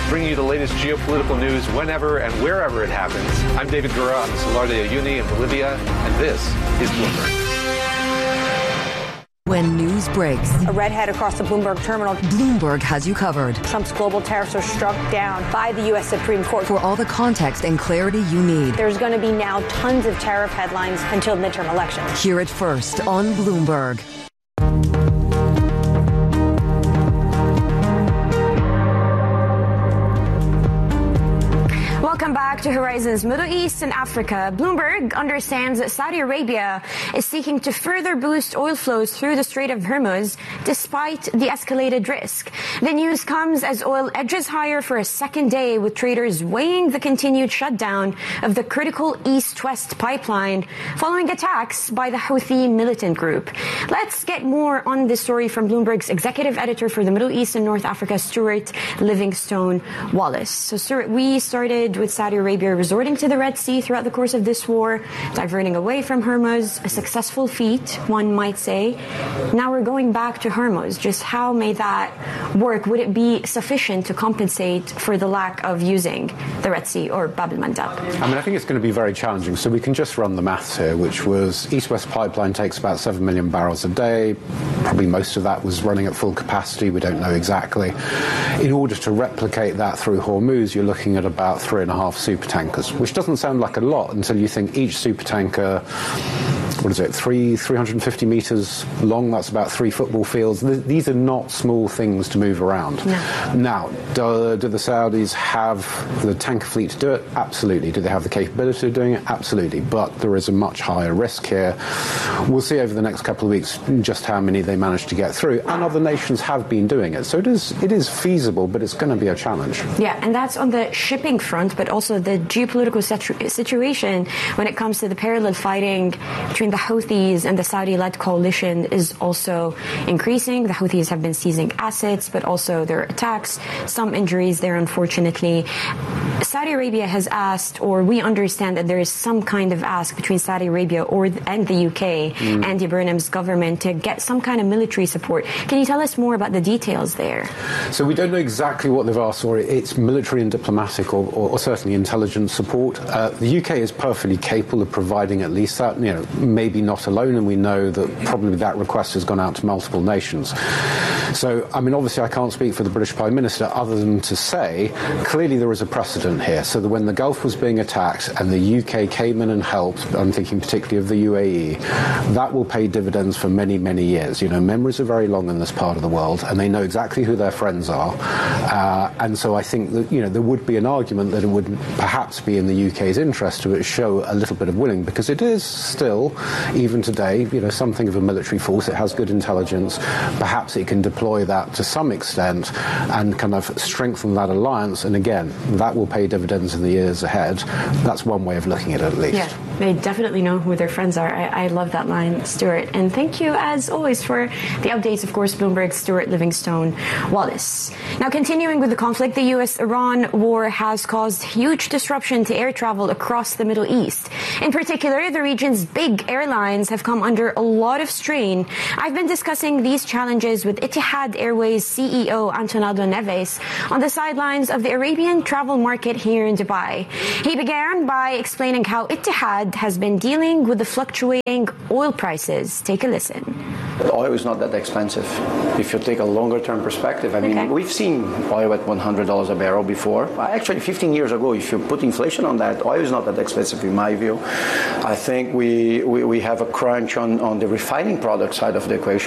bringing you the latest geopolitical news whenever and wherever it happens. I'm David Gura on the Salar de Uyuni in Bolivia, and this is Bloomberg. When news breaks, a redhead across the Bloomberg terminal. Bloomberg has you covered. Trump's global tariffs are struck down by the U.S. Supreme Court. For all the context and clarity you need. There's going to be now tons of tariff headlines until midterm elections. Hear it first on Bloomberg. Welcome back to Horizons Middle East and Africa. Bloomberg understands that Saudi Arabia is seeking to further boost oil flows through the Strait of Hormuz despite the escalated risk. The news comes as oil edges higher for a second day, with traders weighing the continued shutdown of the critical east-west pipeline following attacks by the Houthi militant group. Let's get more on this story from Bloomberg's executive editor for the Middle East and North Africa, Stuart Livingstone Wallace. So, Stuart, we started with Saudi Arabia resorting to the Red Sea throughout the course of this war, diverting away from Hormuz, a successful feat, one might say. Now we're going back to Hormuz. Just how may that work? Would it be sufficient to compensate for the lack of using the Red Sea or Bab el-Mandab? I think it's going to be very challenging. So we can just run the maths here, which was East-West Pipeline takes about 7 million barrels a day. Probably most of that was running at full capacity. We don't know exactly. In order to replicate that through Hormuz, you're looking at about 3.5 supertankers, which doesn't sound like a lot until you think each supertanker, 350 meters long. That's about 3 football fields. These are not small things to move around. No. Now, do the Saudis have the tanker fleet to do it? Absolutely. Do they have the capability of doing it? Absolutely. But there is a much higher risk here. We'll see over the next couple of weeks just how many they manage to get through. And other nations have been doing it. So it is feasible, but it's going to be a challenge. Yeah, and that's on the shipping front, but also the geopolitical situation when it comes to the parallel fighting between the Houthis and the Saudi-led coalition is also increasing. The Houthis have been seizing assets, but also their attacks, some injuries there, unfortunately. Saudi Arabia has asked, or we understand that there is some kind of ask between Saudi Arabia and the UK, Andy Burnham's government, to get some kind of military support. Can you tell us more about the details there? So we don't know exactly what they've asked for. It's military and diplomatic or certainly intelligence support. The UK is perfectly capable of providing at least that, maybe not alone, and we know that probably that request has gone out to multiple nations. So, obviously I can't speak for the British Prime Minister other than to say clearly there is a precedent here. So that when the Gulf was being attacked and the UK came in and helped, I'm thinking particularly of the UAE, that will pay dividends for many, many years. Memories are very long in this part of the world, and they know exactly who their friends are. And so I think that, there would be an argument that it would perhaps be in the UK's interest to show a little bit of willing, because it is still, even today, something of a military force. It has good intelligence. Perhaps it can deploy that to some extent and kind of strengthen that alliance. And again, that will pay dividends in the years ahead. That's one way of looking at it, at least. Yeah, they definitely know who their friends are. I love that line, Stuart. And thank you, as always, for the updates. Of course, Bloomberg's Stuart Livingstone Wallace. Now, continuing with the conflict, the U.S.-Iran war has caused huge disruption to air travel across the Middle East. In particular, the region's big airlines have come under a lot of strain. I've been discussing these challenges with Etihad Airways CEO Antonado Neves on the sidelines of the Arabian travel market here in Dubai. He began by explaining how Etihad has been dealing with the fluctuating oil prices. Take a listen. Oil is not that expensive. If you take a longer term perspective, we've seen oil at $100 a barrel before. Actually, 15 years ago, if you put inflation on that, oil is not that expensive in my view. I think we have a crunch on the refining product side of the equation.